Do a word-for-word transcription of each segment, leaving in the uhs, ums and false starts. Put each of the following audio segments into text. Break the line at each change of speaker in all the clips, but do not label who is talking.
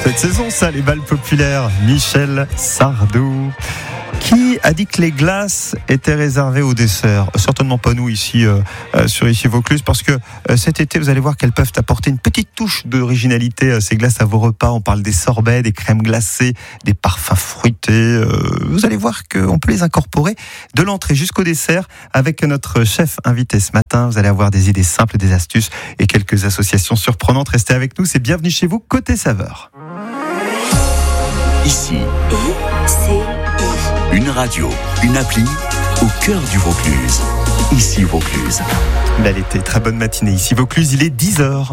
Cette saison, ça, les balles populaires. Michel Sardou. Qui a dit que les glaces étaient réservées au dessert? Certainement pas nous ici euh, euh, sur Ici Vaucluse, parce que euh, cet été, vous allez voir qu'elles peuvent apporter une petite touche d'originalité, euh, ces glaces à vos repas. On parle des sorbets, des crèmes glacées, des parfums fruités. Euh, vous allez voir qu'on peut les incorporer de l'entrée jusqu'au dessert avec notre chef invité ce matin. Vous allez avoir des idées simples, des astuces et quelques associations surprenantes. Restez avec nous, c'est Bienvenue chez vous, côté saveur.
Ici,
I, c'est
une radio, une appli au cœur du Vaucluse. Ici Vaucluse.
Bel été, très bonne matinée. Ici Vaucluse, il est dix heures.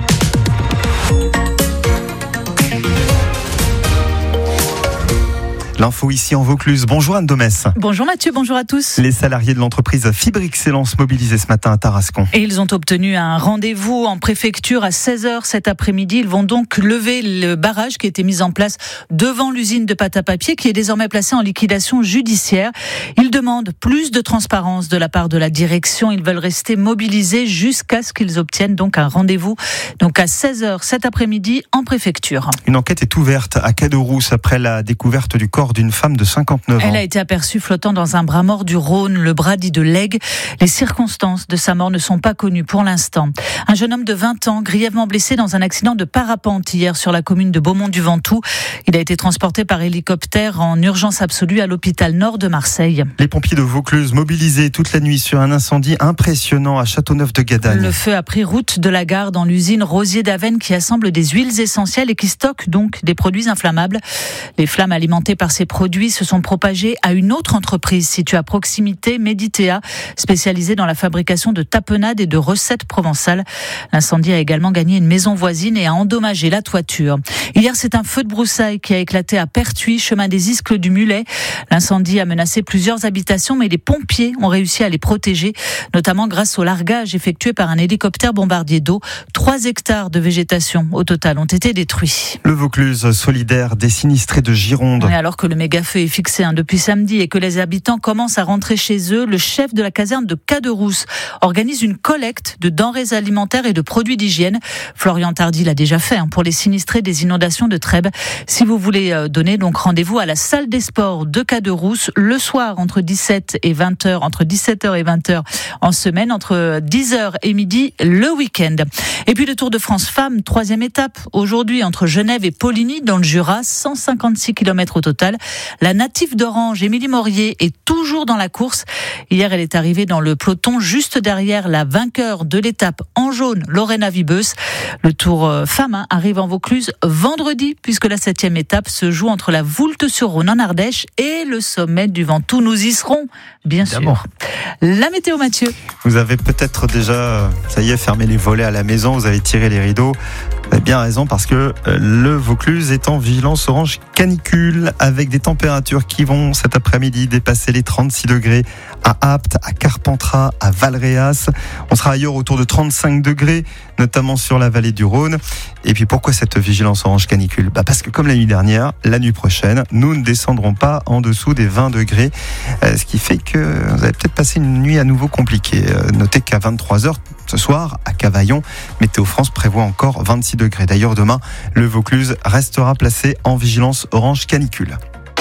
L'info ici en Vaucluse. Bonjour Anne Domès.
Bonjour Mathieu, bonjour à tous.
Les salariés de l'entreprise Fibre Excellence mobilisés ce matin à Tarascon.
Et ils ont obtenu un rendez-vous en préfecture à seize heures cet après-midi. Ils vont donc lever le barrage qui a été mis en place devant l'usine de pâte à papier qui est désormais placée en liquidation judiciaire. Ils demandent plus de transparence de la part de la direction. Ils veulent rester mobilisés jusqu'à ce qu'ils obtiennent donc un rendez-vous donc à seize heures cet après-midi en préfecture.
Une enquête est ouverte à Caderousse après la découverte du corps d'une femme de cinquante-neuf ans.
Elle a été aperçue flottant dans un bras mort du Rhône, le bras dit de Lègue. Les circonstances de sa mort ne sont pas connues pour l'instant. Un jeune homme de vingt ans, grièvement blessé dans un accident de parapente hier sur la commune de Beaumont-du-Ventoux. Il a été transporté par hélicoptère en urgence absolue à l'hôpital Nord de Marseille.
Les pompiers de Vaucluse mobilisés toute la nuit sur un incendie impressionnant à Châteauneuf-de-Gadagne.
Le feu a pris route de la gare dans l'usine Rosier d'Avesnes qui assemble des huiles essentielles et qui stocke donc des produits inflammables. Les flammes alimentées par ces produits se sont propagés à une autre entreprise située à proximité, Meditea, spécialisée dans la fabrication de tapenades et de recettes provençales. L'incendie a également gagné une maison voisine et a endommagé la toiture. Hier, c'est un feu de broussailles qui a éclaté à Pertuis, chemin des Iscles du Mulet. L'incendie a menacé plusieurs habitations, mais les pompiers ont réussi à les protéger, notamment grâce au largage effectué par un hélicoptère bombardier d'eau. Trois hectares de végétation au total ont été détruits.
Le Vaucluse solidaire des sinistrés de Gironde.
Et alors que le méga-feu est fixé hein, depuis samedi et que les habitants commencent à rentrer chez eux, le chef de la caserne de Caderousse organise une collecte de denrées alimentaires et de produits d'hygiène. Florian Tardy l'a déjà fait hein, pour les sinistrés des inondations de Trèbes. Si vous voulez euh, donner donc rendez-vous à la salle des sports de Caderousse le soir entre dix-sept et vingt heures, entre dix-sept heures et vingt heures en semaine, entre dix heures et midi le week-end. Et puis le Tour de France Femmes, troisième étape aujourd'hui entre Genève et Poligny dans le Jura, cent cinquante-six kilomètres au total. La native d'Orange, Émilie Morier, est toujours dans la course. Hier, elle est arrivée dans le peloton juste derrière la vainqueur de l'étape en jaune, Lorena Wiebes. Le Tour Femmes hein, arrive en Vaucluse vendredi, puisque la septième étape se joue entre la Voulte-sur-Rhône en Ardèche et le sommet du Ventoux. Nous y serons, bien
Évidemment.
sûr. La météo, Mathieu.
Vous avez peut-être déjà, ça y est, fermé les volets à la maison, vous avez tiré les rideaux. Vous avez bien raison parce que le Vaucluse est en vigilance orange canicule avec des températures qui vont cet après-midi dépasser les trente-six degrés à Apt, à Carpentras, à Valréas. On sera ailleurs autour de trente-cinq degrés, notamment sur la vallée du Rhône. Et puis pourquoi cette vigilance orange canicule ? Bah parce que comme la nuit dernière, la nuit prochaine, nous ne descendrons pas en dessous des vingt degrés, euh, ce qui fait que vous allez peut-être passer une nuit à nouveau compliquée. Euh, notez qu'à vingt-trois heures ce soir, à Cavaillon, Météo France prévoit encore vingt-six degrés. D'ailleurs, demain, le Vaucluse restera placé en vigilance orange canicule.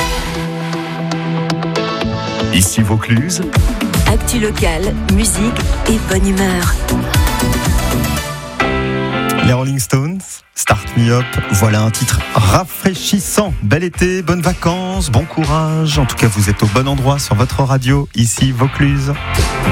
Ici Vaucluse.
actu locale, musique et bonne humeur.
Les Rolling Stones, Start Me Up, voilà un titre rafraîchissant. Bel été, bonnes vacances, bon courage. En tout cas, vous êtes au bon endroit sur votre radio, ici Vaucluse.